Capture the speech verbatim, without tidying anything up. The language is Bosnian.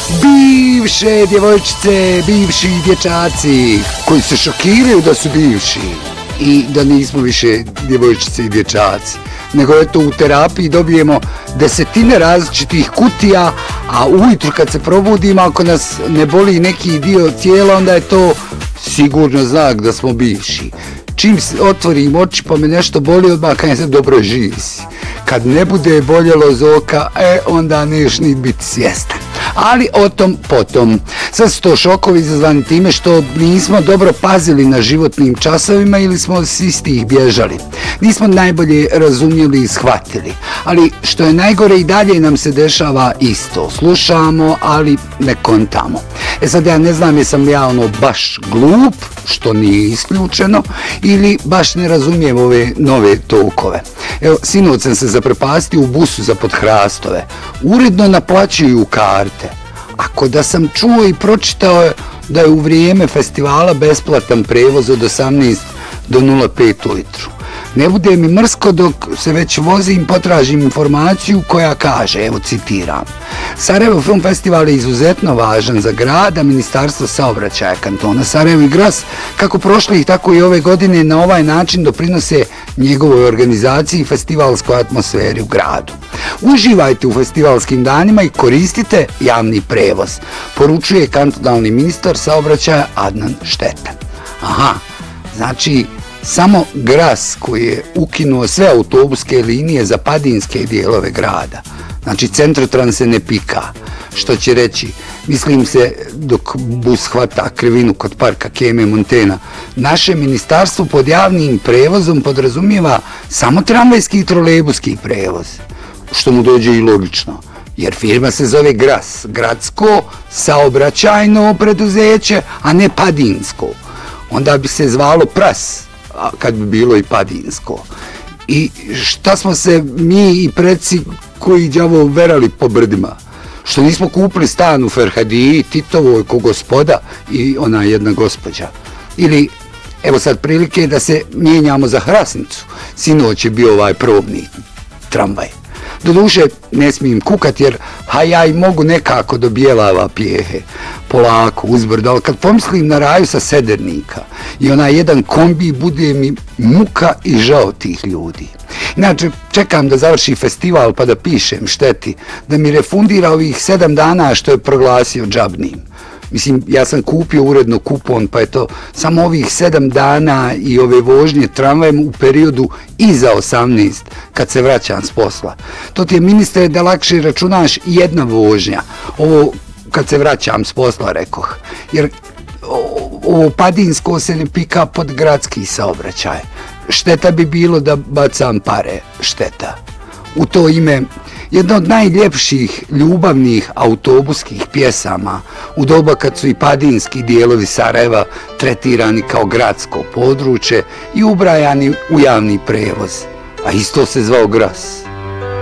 bivše djevojčice, bivši dječaci koji se šokiraju da su bivši i da nismo više djevojčice i dječaci, nego eto u terapiji dobijemo desetine različitih kutija, a ujutru kad se probudimo, ako nas ne boli neki dio tijela, onda je to sigurno znak da smo bivši. Čim otvorim oči pa me nešto boli, odmah kad se dobro živi si. Kad ne bude boljelo zoka, e, onda neš ni biti svjestan. Ali o tom potom. Sad su to šokovi izazvani time što nismo dobro pazili na životnim časovima ili smo s istih bježali. Nismo najbolje razumjeli i shvatili. Ali što je najgore, i dalje nam se dešava isto. Slušamo, ali ne kontamo. E sad ja ne znam jesam li ja ono baš glup, što nije isključeno, ili baš ne razumijem ove nove tokove. Evo, sinoć sam se zaprepastio u busu za Podhrastove. Uredno naplaćuju karte. Ako da sam čuo i pročitao da je u vrijeme festivala besplatan prevoz od osamnaest do nula pet ujutru. Ne bude mi mrsko dok se već vozim, potražim informaciju koja kaže, evo citiram: Sarajevo Film Festival je izuzetno važan za grad, a Ministarstvo saobraćaja kantona Sarajevo i Gras, kako prošlih tako i ove godine, na ovaj način doprinose njegovoj organizaciji i festivalskoj atmosferi u gradu. Uživajte u festivalskim danima i koristite javni prevoz, poručuje kantonalni ministar saobraćaja Adnan Šteta. Aha, znači samo Gras koji je ukinuo sve autobuske linije za padinske dijelove grada. Znači Centrotrans se ne pika. Što će reći, mislim se dok bus hvata krivinu kod parka Keme Montena, naše ministarstvo pod javnim prevozom podrazumijeva samo tramvajski i trolejbuski prevoz. Što mu dođe i logično. Jer firma se zove Gras, gradsko saobraćajno preduzeće, a ne padinsko. Onda bi se zvalo Pras, kad bi bilo i padinsko. I šta smo se mi i preci koji đavo verali po brdima? Što nismo kupili stan u Ferhadiji, Titovoj ko gospoda i ona jedna gospođa. Ili, evo sad prilike da se mijenjamo za Hrasnicu. Sinoć je bio ovaj probni tramvaj. Doduše, ne smijem kukat jer ha ja i mogu nekako do Bijelava Pjehe, polako, uzbrdo, ali kad pomislim na Raju sa Sedernika i onaj jedan kombi, bude mi muka i žao tih ljudi. Inače, čekam da završi festival pa da pišem Šteti, da mi refundira ovih sedam dana što je proglasio džabnim. Mislim, ja sam kupio uredno kupon, pa je to samo ovih sedam dana i ove vožnje tramvajem u periodu iza osamnaest, kad se vraćam s posla. To ti je, ministre, da lakše računaš jedna vožnja. Ovo kad se vraćam s posla, rekoh. Jer ovo padinsko se ne pika pod gradski saobraćaj. Šteta bi bilo da bacam pare, šteta. U to ime, jedna od najljepših ljubavnih autobuskih pjesama u doba kad su i padinski dijelovi Sarajeva tretirani kao gradsko područje i ubrajani u javni prevoz, a isto se zvao Gras.